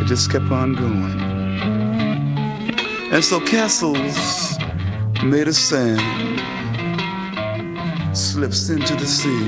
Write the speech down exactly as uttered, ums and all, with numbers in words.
just kept on going. And so castles made of sand slips into the sea.